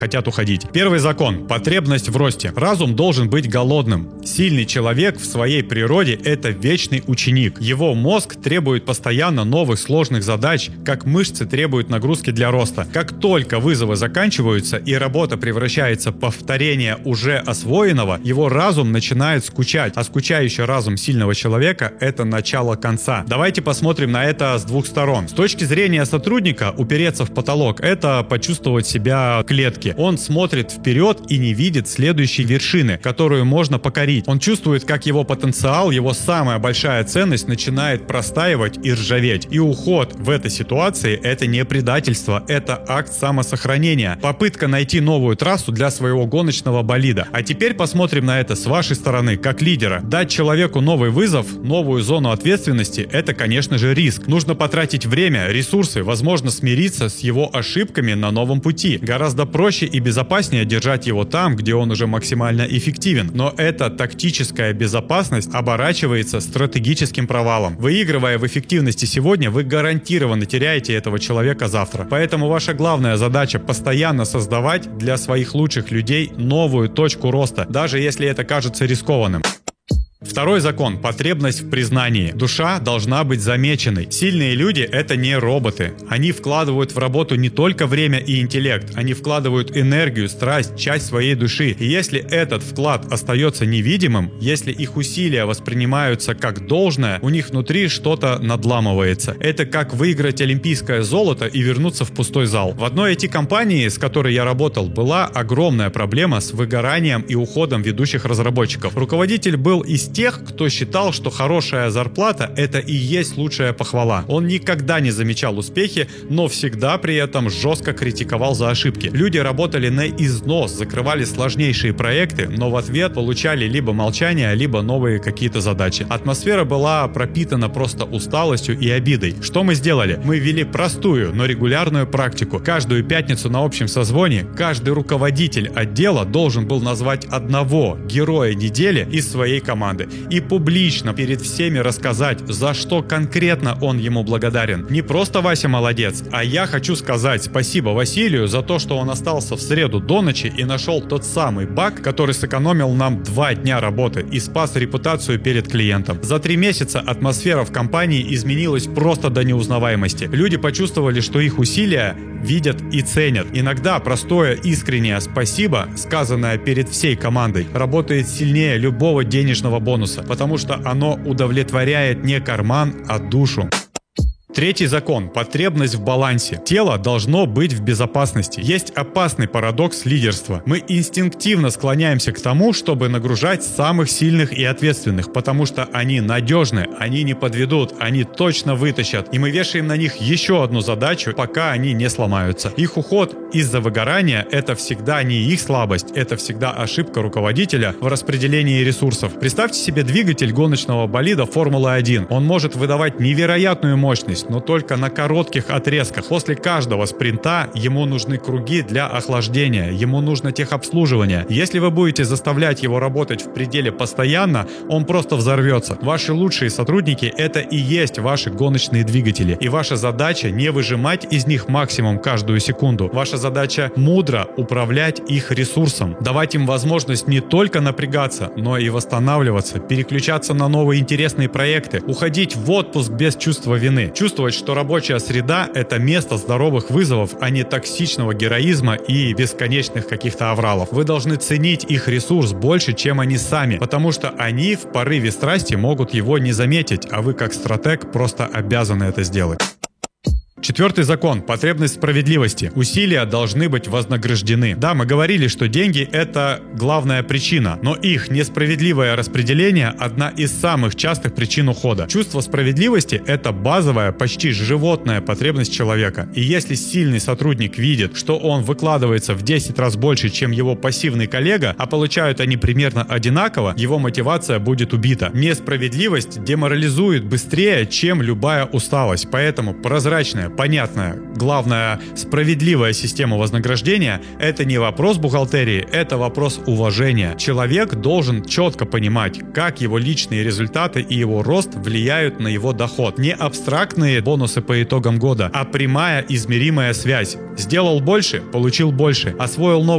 хотят уходить. Первый закон – потребность в росте. Разум должен быть голодным. Сильный человек в своей природе – это вечный ученик. Его мозг требует постоянно новых сложных задач, как мышцы требуют нагрузки для роста. Как только вызовы заканчиваются и работа превращается в повторение уже освоенного, его разум начинает скучать. А скучающий разум сильного человека – это начало конца. Давайте посмотрим на это с двух сторон. С точки зрения сотрудника, упереться в потолок – это почувствовать себя в клетке. Он смотрит вперед и не видит следующей вершины, которую можно покорить. Он чувствует, как его потенциал, его самая большая ценность начинает простаивать и ржаветь. И уход в этой ситуации – это не предательство, это акт самосохранения. Попытка найти новую трассу для своего гоночного болида. А теперь посмотрим на это с вашей стороны, как лидера. Дать человеку новый вызов, новую зону ответственности – это, конечно же, риск. Нужно потратить время, ресурсы, возможно, смириться с его ошибками на новом пути. Гораздо проще и безопаснее держать его там, где он уже максимально эффективен. Но эта тактическая безопасность оборачивается стратегическим провалом. Выигрывая в эффективности сегодня, вы гарантированно теряете этого человека завтра. Поэтому ваша главная задача – постоянно создавать для своих лучших людей новую точку роста, даже если это кажется рискованным. Второй закон – потребность в признании. Душа должна быть замеченной. Сильные люди – это не роботы. Они вкладывают в работу не только время и интеллект, они вкладывают энергию, страсть, часть своей души. И если этот вклад остается невидимым, если их усилия воспринимаются как должное, у них внутри что-то надламывается. Это как выиграть олимпийское золото и вернуться в пустой зал. В одной IT-компании, с которой я работал, была огромная проблема с выгоранием и уходом ведущих разработчиков. Руководитель был из тех, кто считал, что хорошая зарплата – это и есть лучшая похвала. Он никогда не замечал успехи, но всегда при этом жестко критиковал за ошибки. Люди работали на износ, закрывали сложнейшие проекты, но в ответ получали либо молчание, либо новые какие-то задачи. Атмосфера была пропитана просто усталостью и обидой. Что мы сделали? Мы ввели простую, но регулярную практику. Каждую пятницу на общем созвоне каждый руководитель отдела должен был назвать одного героя недели из своей команды и публично перед всеми рассказать, за что конкретно он ему благодарен. Не просто Вася молодец, а я хочу сказать спасибо Василию за то, что он остался в среду до ночи и нашел тот самый баг, который сэкономил нам 2 дня работы и спас репутацию перед клиентом. За 3 месяца атмосфера в компании изменилась просто до неузнаваемости. Люди почувствовали, что их усилия видят и ценят. Иногда простое искреннее спасибо, сказанное перед всей командой, работает сильнее любого денежного бонуса, потому что оно удовлетворяет не карман, а душу. Третий закон – потребность в балансе. Тело должно быть в безопасности. Есть опасный парадокс лидерства. Мы инстинктивно склоняемся к тому, чтобы нагружать самых сильных и ответственных, потому что они надежны, они не подведут, они точно вытащат. И мы вешаем на них еще одну задачу, пока они не сломаются. Их уход из-за выгорания – это всегда не их слабость, это всегда ошибка руководителя в распределении ресурсов. Представьте себе двигатель гоночного болида Формулы-1. Он может выдавать невероятную мощность, но только на коротких отрезках. После каждого спринта ему нужны круги для охлаждения, ему нужно техобслуживание. Если вы будете заставлять его работать в пределе постоянно, он просто взорвется. Ваши лучшие сотрудники – это и есть ваши гоночные двигатели. И ваша задача не выжимать из них максимум каждую секунду. Ваша задача мудро управлять их ресурсом, давать им возможность не только напрягаться, но и восстанавливаться, переключаться на новые интересные проекты, уходить в отпуск без чувства вины. Чувствовать, что рабочая среда – это место здоровых вызовов, а не токсичного героизма и бесконечных каких-то авралов. Вы должны ценить их ресурс больше, чем они сами, потому что они в порыве страсти могут его не заметить, а вы как стратег просто обязаны это сделать. Четвертый закон – потребность справедливости. Усилия должны быть вознаграждены. Да, мы говорили, что деньги – это главная причина, но их несправедливое распределение – одна из самых частых причин ухода. Чувство справедливости – это базовая, почти животная потребность человека. И если сильный сотрудник видит, что он выкладывается в 10 раз больше, чем его пассивный коллега, а получают они примерно одинаково, его мотивация будет убита. Несправедливость деморализует быстрее, чем любая усталость. Поэтому прозрачная, понятная, главное, справедливая система вознаграждения – это не вопрос бухгалтерии, это вопрос уважения. Человек должен четко понимать, как его личные результаты и его рост влияют на его доход. Не абстрактные бонусы по итогам года, а прямая измеримая связь. Сделал больше – получил больше. Освоил новый